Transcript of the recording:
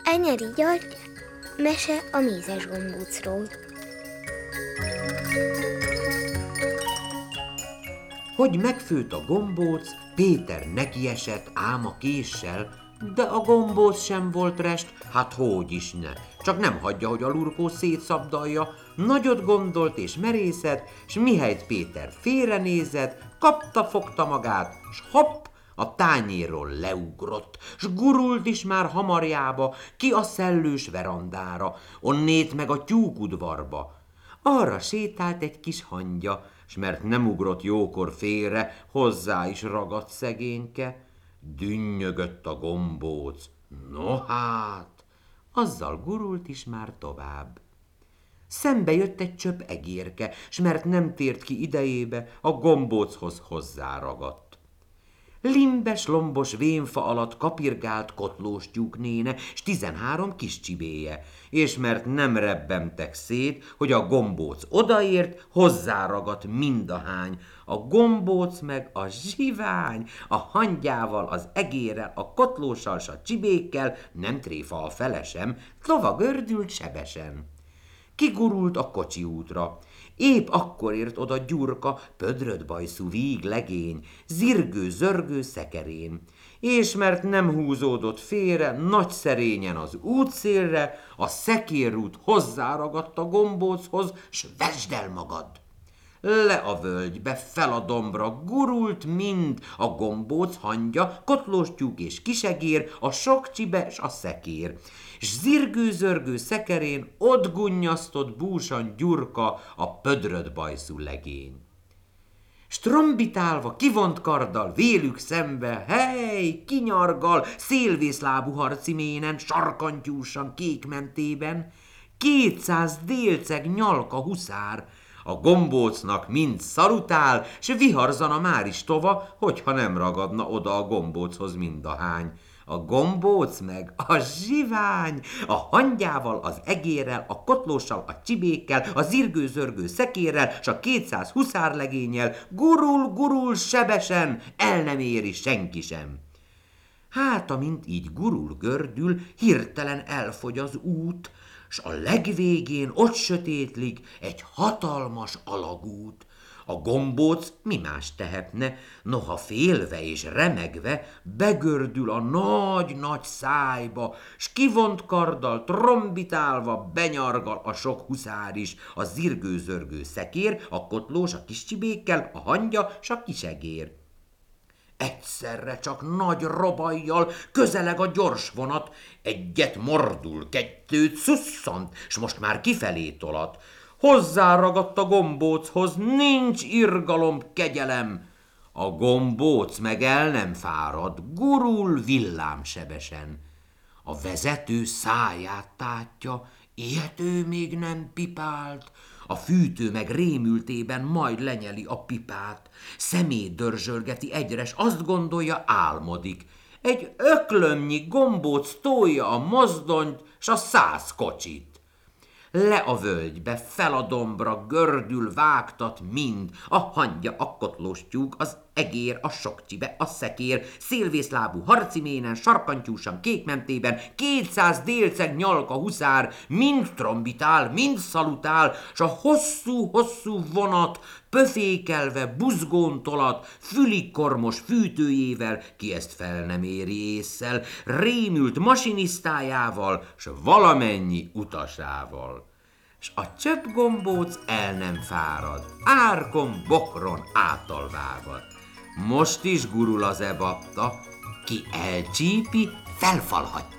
Enyeri György, mese a mézes gombócról. Hogy megfőtt a gombóc, Péter nekiesett ám a késsel, de a gombóc sem volt rest, hát hogy is ne. Csak nem hagyja, hogy a lurkó szétszabdalja, nagyot gondolt és merészet, s mihelyt Péter félrenézett, kapta-fogta magát, s hopp, a tányérról leugrott, s gurult is már hamarjába, ki a szellős verandára, onnét meg a tyúkudvarba. Arra sétált egy kis hangya, s mert nem ugrott jókor félre, hozzá is ragadt szegényke. Dünnyögött a gombóc. No hát, azzal gurult is már tovább. Szembe jött egy csöpp egérke, s mert nem tért ki idejébe, a gombóchoz hozzáragadt. Limbes, lombos vénfa alatt kapirgált kotlós tyúknéne, s 13 kis csibéje, és mert nem rebbemtek szét, hogy a gombóc odaért, hozzáragadt mindahány, a gombóc meg a zsivány, a hangyával, az egérrel, a kotlóssal, s a csibékkel, nem tréfa a felesem, lova gördült sebesen. Kigurult a kocsi útra. Épp akkor ért oda Gyurka, pödröt bajszú víg legény, zirgő-zörgő szekerén. És mert nem húzódott félre, nagy szerényen az útszélre, a szekérút hozzáragadt a gombóchoz, s vesd el magad! Le a völgybe, fel a dombra, gurult mind a gombóc, hangya, kotlós tyúk és kisegér, a sok csibe s a szekér. S zirgő-zörgő szekerén ott gunnyasztott búsan Gyurka, a pödröt bajszú legény. S trombitálva, kivont karddal, vélük szembe, hely, kinyargal, szélvészlábú harciménen, sarkantyúsan, kékmentében, 200 délceg nyalka huszár, a gombócnak mind szarutál, s viharzana már is tova, hogyha nem ragadna oda a gombóchoz mindahány. A gombóc meg a zsivány, a hangyával, az egérrel, a kotlóssal, a csibékkel, a zirgő-zörgő szekérrel, s a 200 huszárlegénnyel gurul sebesen, el nem éri senki sem. Hát, amint így gurul-gördül, hirtelen elfogy az út, s a legvégén ott sötétlik egy hatalmas alagút. A gombóc mi más tehetne, noha félve és remegve begördül a nagy-nagy szájba, s kivont karddal, trombitálva benyargal a sok huszár is, a zirgő-zörgő szekér, a kotlós, a kis csibékkel, a hangya s a kisegér. Egyszerre csak nagy robajjal közeleg a gyors vonat, egyet mordul, kettőt szusszant, s most már kifelé tolat. Hozzáragadt a gombóchoz, nincs irgalom, kegyelem. A gombóc meg el nem fárad, gurul villámsebesen. A vezető száját tátja, ilyet ő még nem pipált, a fűtő meg rémültében majd lenyeli a pipát. Szemét dörzsölgeti egyre, s azt gondolja, álmodik. Egy öklömnyi gombóc tolja a mozdonyt, s a 100 kocsit. Le a völgybe, fel a dombra, gördül, vágtat mind, a hangya, a kotlós tyúk, az egér, a sok csibe, a szekér, szélvészlábú harciménen, sarkantyúsan, kékmentében, 200 délceg nyalka huszár, mind trombitál, mind szalutál, s a hosszú-hosszú vonat pöfékelve, buzgón tolat, fülikormos fűtőjével, ki ezt fel nem éri ésszel, rémült masinisztájával, s valamennyi utasával. S a csöppgombóc el nem fárad, árkon, bokron átalvágad. Most is gurul az ebatta, ki elcsípi, felfalhatja.